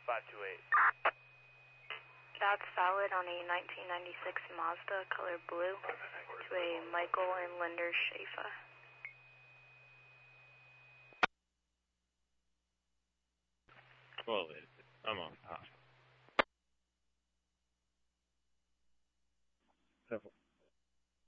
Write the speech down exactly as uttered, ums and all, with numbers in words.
five two eight. That's valid on a nineteen ninety-six Mazda, color blue, to a Michael and Linder Schaefer. Well, I'm on top.